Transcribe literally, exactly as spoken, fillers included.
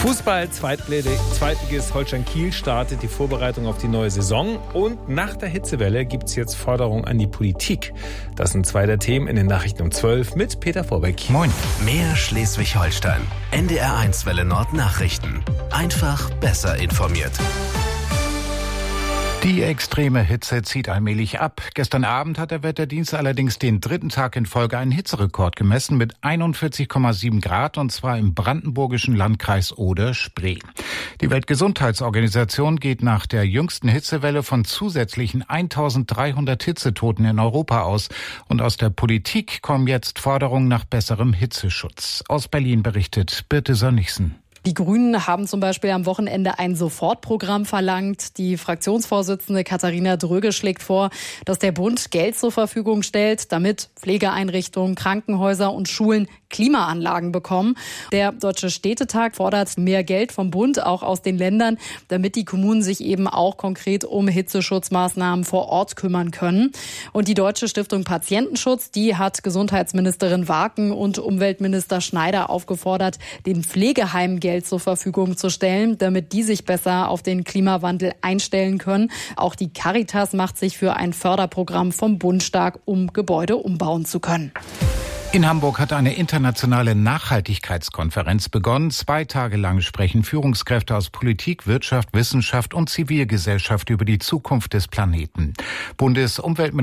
Fußball, Zweitligist Holstein Kiel startet die Vorbereitung auf die neue Saison. Und nach der Hitzewelle gibt es jetzt Forderungen an die Politik. Das sind zwei der Themen in den Nachrichten um zwölf mit Peter Vorbeck. Moin. Mehr Schleswig-Holstein. N D R eins Welle Nord Nachrichten. Einfach besser informiert. Die extreme Hitze zieht allmählich ab. Gestern Abend hat der Wetterdienst allerdings den dritten Tag in Folge einen Hitzerekord gemessen mit einundvierzig Komma sieben Grad, und zwar im brandenburgischen Landkreis Oder-Spree. Die Weltgesundheitsorganisation geht nach der jüngsten Hitzewelle von zusätzlichen eintausenddreihundert Hitzetoten in Europa aus. Und aus der Politik kommen jetzt Forderungen nach besserem Hitzeschutz. Aus Berlin berichtet Birte Sönnigsen. Die Grünen haben zum Beispiel am Wochenende ein Sofortprogramm verlangt. Die Fraktionsvorsitzende Katharina Dröge schlägt vor, dass der Bund Geld zur Verfügung stellt, damit Pflegeeinrichtungen, Krankenhäuser und Schulen Klimaanlagen bekommen. Der Deutsche Städtetag fordert mehr Geld vom Bund, auch aus den Ländern, damit die Kommunen sich eben auch konkret um Hitzeschutzmaßnahmen vor Ort kümmern können. Und die Deutsche Stiftung Patientenschutz, die hat Gesundheitsministerin Waken und Umweltminister Schneider aufgefordert, den Pflegeheimen Geld zur Verfügung zu stellen, damit die sich besser auf den Klimawandel einstellen können. Auch die Caritas macht sich für ein Förderprogramm vom Bund stark, um Gebäude umbauen zu können. In Hamburg hat eine internationale Nachhaltigkeitskonferenz begonnen. Zwei Tage lang sprechen Führungskräfte aus Politik, Wirtschaft, Wissenschaft und Zivilgesellschaft über die Zukunft des Planeten. Bundesumweltminister